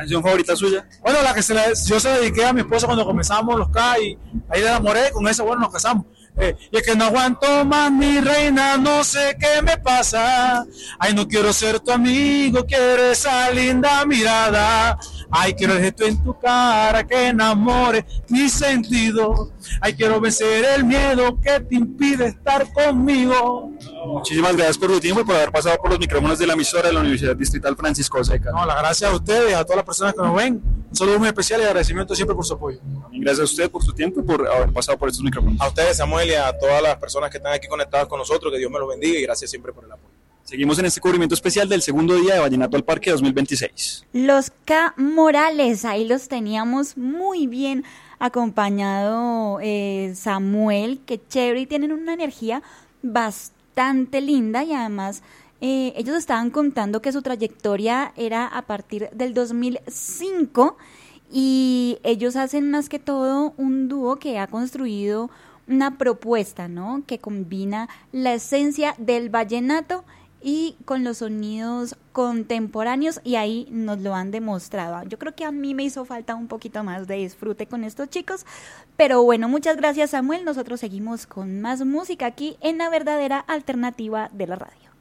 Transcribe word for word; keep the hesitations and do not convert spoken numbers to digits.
¿Canción favorita suya? Bueno, la que se la, yo se la dediqué a mi esposa cuando comenzamos los K y ahí la enamoré, con esa, bueno, nos casamos. Eh, y es que no aguanto más, mi reina, no sé qué me pasa. Ay, no quiero ser tu amigo, quiero esa linda mirada. Ay, quiero el gesto en tu cara que enamore mi sentido. Ay, quiero vencer el miedo que te impide estar conmigo. Muchísimas gracias por tu tiempo y por haber pasado por los micrófonos de la emisora de la Universidad Distrital Francisco José de Cali. No, las gracias a ustedes y a todas las personas que nos ven. Un saludo muy especial y agradecimiento siempre por su apoyo. Gracias a usted por su tiempo y por haber pasado por estos micrófonos. A ustedes, Samuel, y a todas las personas que están aquí conectadas con nosotros, que Dios me los bendiga y gracias siempre por el apoyo. Seguimos en este cubrimiento especial del segundo día de Vallenato al Parque dos mil veintiséis. Los K Morales, ahí los teníamos muy bien acompañado, eh, Samuel, que chévere, y tienen una energía bastante linda y además eh, ellos estaban contando que su trayectoria era a partir del dos mil cinco y ellos hacen más que todo un dúo que ha construido una propuesta, ¿no? Que combina la esencia del vallenato y con los sonidos contemporáneos y ahí nos lo han demostrado. Yo creo que a mí me hizo falta un poquito más de disfrute con estos chicos, pero bueno, muchas gracias, Samuel. Nosotros seguimos con más música aquí en La Verdadera Alternativa de la Radio.